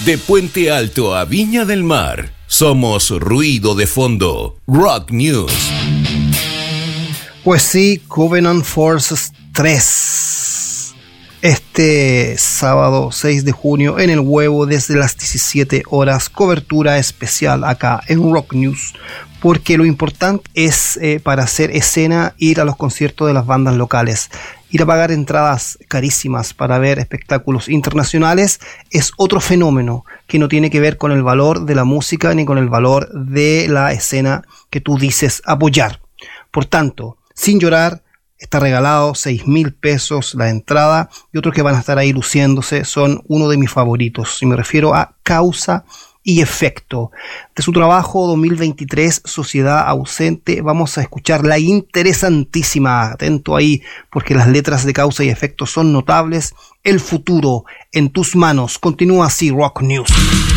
De Puente Alto a Viña del Mar, somos ruido de fondo. Rock News. Pues sí, Covenant Forces 3. Este sábado 6 de junio en el Huevo desde las 17 horas. Cobertura especial acá en Rock News. Porque lo importante es para hacer escena ir a los conciertos de las bandas locales. Ir a pagar entradas carísimas para ver espectáculos internacionales es otro fenómeno que no tiene que ver con el valor de la música ni con el valor de la escena que tú dices apoyar. Por tanto, sin llorar, está regalado 6.000 pesos la entrada, y otros que van a estar ahí luciéndose son uno de mis favoritos. Y me refiero a Causa y Efecto. De su trabajo 2023, Sociedad Ausente, vamos a escuchar la interesantísima, atento ahí, porque las letras de Causa y Efecto son notables. El futuro en tus manos. Continúa así Rock News.